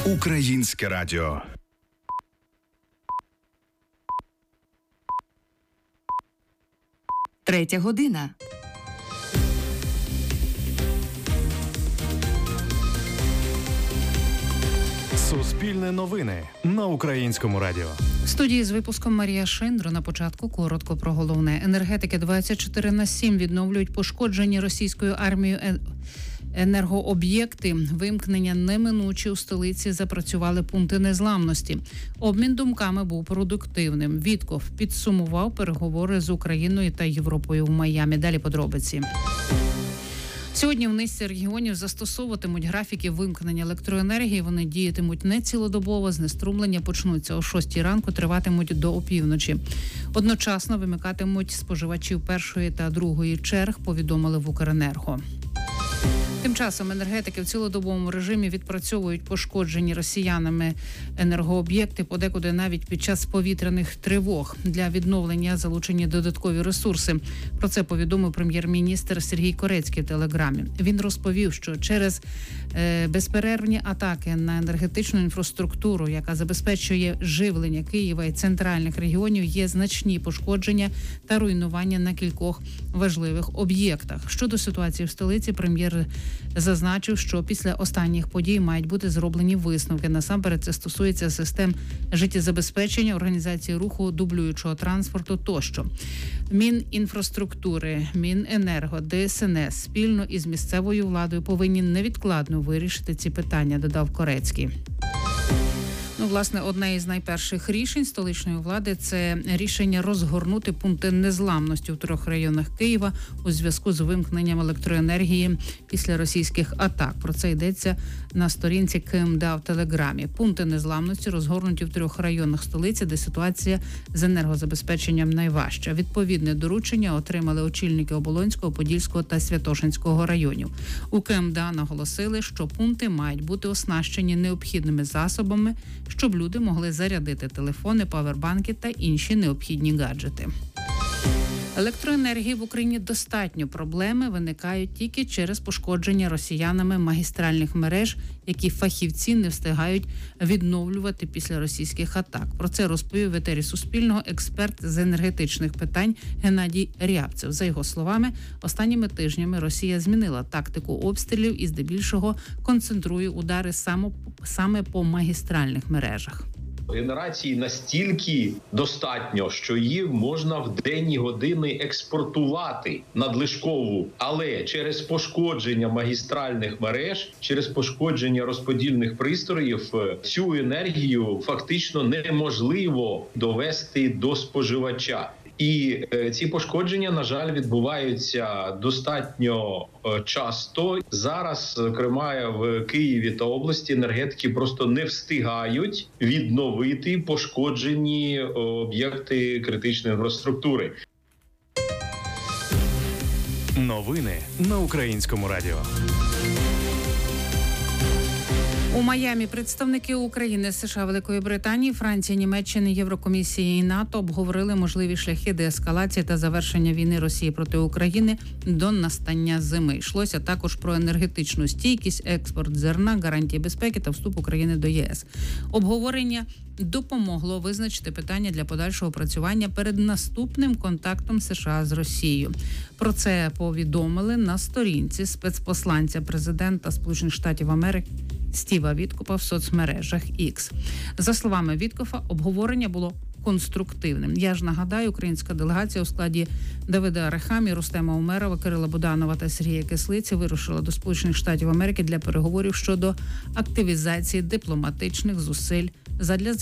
Українське радіо. Третя година. Суспільне новини на Українському радіо. В студії з випуском Марія Шиндро. На початку коротко про головне. Енергетики 24/7 відновлюють пошкоджені російською армією енергооб'єкти. Вимкнення неминучі. У столиці запрацювали пункти незламності. Обмін думками був продуктивним. Вітков підсумував переговори з Україною та Європою в Майамі. Далі подробиці. Сьогодні в низці регіонів застосовуватимуть графіки вимкнення електроенергії. Вони діятимуть не цілодобово, знеструмлення почнуться о 6 ранку, триватимуть до опівночі. Одночасно вимикатимуть споживачів першої та другої черг, повідомили в Укренерго. Тим часом енергетики в цілодобовому режимі відпрацьовують пошкоджені росіянами енергооб'єкти, подекуди навіть під час повітряних тривог. Для відновлення залучені додаткові ресурси. Про це повідомив прем'єр-міністр Сергій Корецький в Телеграмі. Він розповів, що через безперервні атаки на енергетичну інфраструктуру, яка забезпечує живлення Києва і центральних регіонів, є значні пошкодження та руйнування на кількох важливих об'єктах. Щодо ситуації в столиці, прем'єр зазначив, що після останніх подій мають бути зроблені висновки. Насамперед це стосується систем життєзабезпечення, організації руху, дублюючого транспорту тощо. Мінінфраструктури, Міненерго, ДСНС спільно із місцевою владою повинні невідкладно вирішити ці питання, додав Корецький. Власне, одне із найперших рішень столичної влади – це рішення розгорнути пункти незламності в 3 районах Києва у зв'язку з вимкненням електроенергії після російських атак. Про це йдеться на сторінці КМДА в Телеграмі. Пункти незламності розгорнуті в 3 районах столиці, де ситуація з енергозабезпеченням найважча. Відповідне доручення отримали очільники Оболонського, Подільського та Святошинського районів. У КМДА наголосили, що пункти мають бути оснащені необхідними засобами, щоб люди могли зарядити телефони, павербанки та інші необхідні гаджети. Електроенергії в Україні достатньо. Проблеми виникають тільки через пошкодження росіянами магістральних мереж, які фахівці не встигають відновлювати після російських атак. Про це розповів в етері Суспільного експерт з енергетичних питань Геннадій Рябцев. За його словами, останніми тижнями Росія змінила тактику обстрілів і здебільшого концентрує удари саме по магістральних мережах. Генерації настільки достатньо, що її можна в денні години експортувати надлишкову, але через пошкодження магістральних мереж, через пошкодження розподільних пристроїв цю енергію фактично неможливо довести до споживача. І ці пошкодження, на жаль, відбуваються достатньо часто. Зараз, зокрема, в Києві та області енергетики просто не встигають відновити пошкоджені об'єкти критичної інфраструктури. Новини на Українському радіо. У Майамі представники України, США, Великої Британії, Франції, Німеччини, Єврокомісії і НАТО обговорили можливі шляхи деескалації та завершення війни Росії проти України до настання зими. Йшлося також про енергетичну стійкість, експорт зерна, гарантії безпеки та вступ України до ЄС. Обговорення допомогло визначити питання для подальшого опрацювання перед наступним контактом США з Росією. Про це повідомили на сторінці спецпосланця президента Сполучених Штатів Америки Стіва Віткофа в соцмережах X. За словами Віткофа, обговорення було конструктивним. Я ж нагадаю, українська делегація у складі Давида Арахамі, Рустема Умерова, Кирила Буданова та Сергія Кислиці вирушила до Сполучених Штатів Америки для переговорів щодо активізації дипломатичних зусиль задля